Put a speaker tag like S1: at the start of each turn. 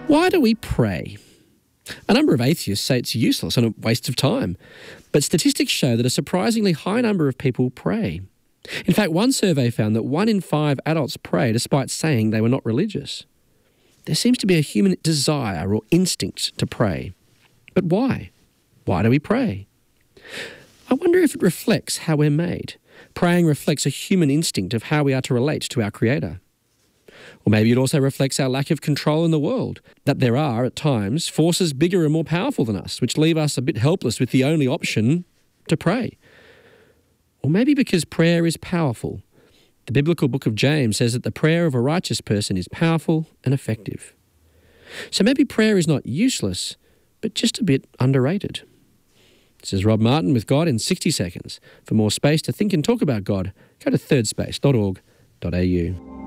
S1: Why do we pray? A number of atheists say it's useless and a waste of time, but statistics show that a surprisingly high number of people pray. In fact, one survey found that 1 in 5 adults pray despite saying they were not religious. There seems to be a human desire or instinct to pray. But why? Why do we pray? I wonder if it reflects how we're made. Praying reflects a human instinct of how we are to relate to our Creator. Or maybe it also reflects our lack of control in the world, that there are, at times, forces bigger and more powerful than us, which leave us a bit helpless with the only option to pray. Or maybe because prayer is powerful. The biblical book of James says that the prayer of a righteous person is powerful and effective. So maybe prayer is not useless, but just a bit underrated. This is Rob Martin with God in 60 seconds. For more space to think and talk about God, go to thirdspace.org.au.